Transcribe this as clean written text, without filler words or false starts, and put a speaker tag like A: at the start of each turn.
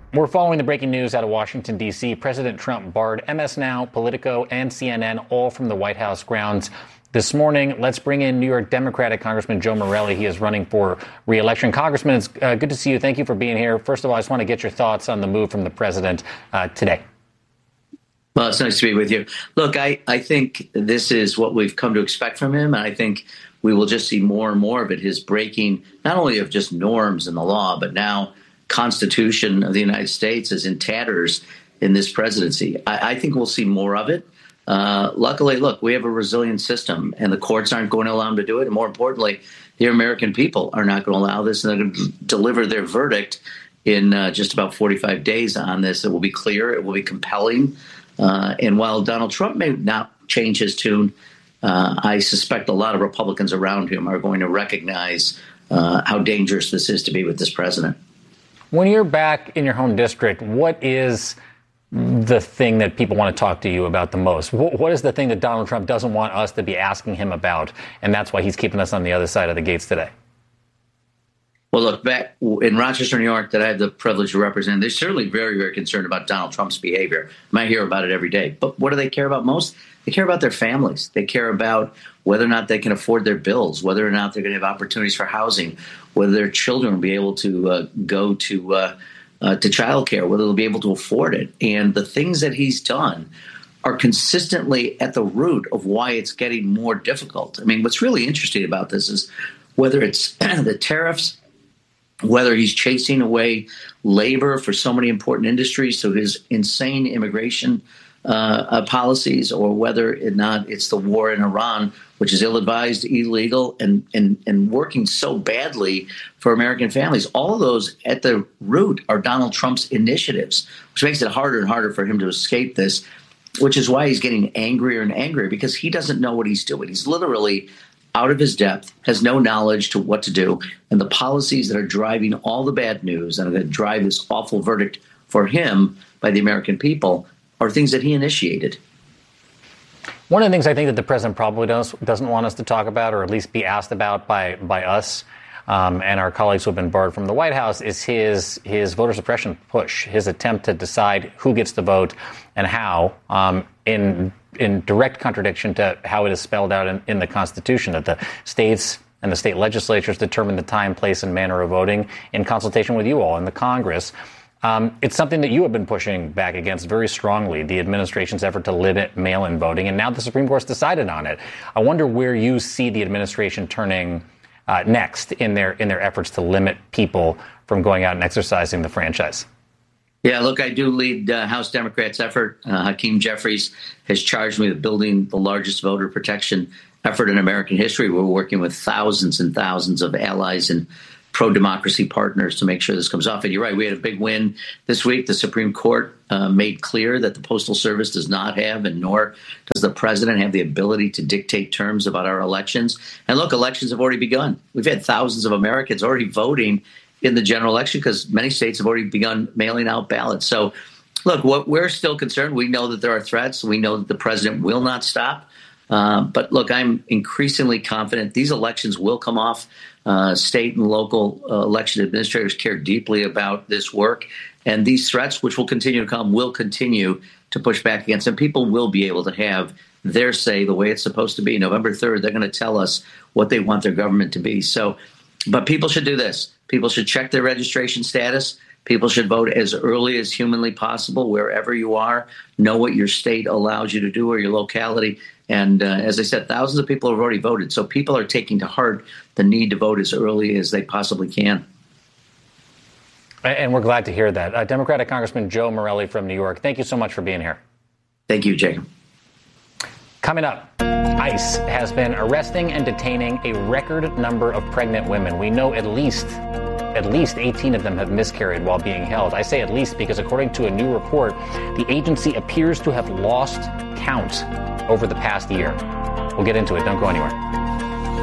A: We're following the breaking news out of Washington, D.C. President Trump barred MS Now, Politico, and CNN all from the White House grounds this morning. Let's bring in New York Democratic Congressman Joe Morelle. He is running for re-election. Congressman, it's good to see you. Thank you for being here. First of all, I just want to get your thoughts on the move from the president today.
B: Well, it's nice to be with you. Look, I think this is what we've come to expect from him. And I think we will just see more and more of it, his breaking not only of just norms in the law, but now Constitution of the United States is in tatters in this presidency. I think we'll see more of it. Luckily, look, we have a resilient system and the courts aren't going to allow him to do it. And more importantly, the American people are not going to allow this, and they're going to deliver their verdict in just about 45 days on this. It will be clear. It will be compelling. And while Donald Trump may not change his tune, I suspect a lot of Republicans around him are going to recognize how dangerous this is to be with this president.
A: When you're back in your home district, what is the thing that people want to talk to you about the most? What is the thing that Donald Trump doesn't want us to be asking him about? And that's why he's keeping us on the other side of the gates today.
B: Well, look, back in Rochester, New York, that I have the privilege to represent, they're certainly very, very concerned about Donald Trump's behavior. I might hear about it every day. But what do they care about most? They care about their families. They care about whether or not they can afford their bills, whether or not they're going to have opportunities for housing, whether their children will be able to go to childcare, whether they'll be able to afford it. And the things that he's done are consistently at the root of why it's getting more difficult. I mean, what's really interesting about this is whether it's the tariffs, whether he's chasing away labor for so many important industries, so his insane immigration policies, or whether or not it's the war in Iran, which is ill-advised, illegal, and working so badly for American families. All of those at the root are Donald Trump's initiatives, which makes it harder and harder for him to escape this, which is why he's getting angrier and angrier, because he doesn't know what he's doing. He's literally out of his depth, has no knowledge to what to do, and the policies that are driving all the bad news and are going to drive this awful verdict for him by the American people are things that he initiated.
A: One of the things I think that the president probably doesn't want us to talk about, or at least be asked about by us and our colleagues who have been barred from the White House, is his voter suppression push, his attempt to decide who gets to vote and how, in direct contradiction to how it is spelled out in the Constitution, that the states and the state legislatures determine the time, place, and manner of voting in consultation with you all in the Congress. It's something that you have been pushing back against very strongly, the administration's effort to limit mail-in voting, and now the Supreme Court's decided on it. I wonder where you see the administration turning next in their efforts to limit people from going out and exercising the franchise.
B: Yeah, look, I do lead House Democrats' effort. Hakeem Jeffries has charged me with building the largest voter protection effort in American history. We're working with thousands and thousands of allies and pro-democracy partners to make sure this comes off. And you're right, we had a big win this week. The Supreme Court made clear that the Postal Service does not have, and nor does the president have, the ability to dictate terms about our elections. And look, elections have already begun. We've had thousands of Americans already voting in the general election because many states have already begun mailing out ballots. So, look, we're still concerned. We know that there are threats. We know that the president will not stop. But look, I'm increasingly confident these elections will come off. State and local election administrators care deeply about this work. And these threats, which will continue to come, will continue to push back against them. People will be able to have their say the way it's supposed to be. November 3rd, they're going to tell us what they want their government to be. So, but people should do this. People should check their registration status. People should vote as early as humanly possible, wherever you are. Know what your state allows you to do or your locality. And as I said, thousands of people have already voted. So people are taking to heart the need to vote as early as they possibly can.
A: And we're glad to hear that. Democratic Congressman Joe Morelle from New York, thank you so much for being here.
B: Thank you, Jacob.
A: Coming up, ICE has been arresting and detaining a record number of pregnant women. We know at least 18 of them have miscarried while being held. I say at least because according to a new report, the agency appears to have lost count over the past year. We'll get into it. Don't go anywhere.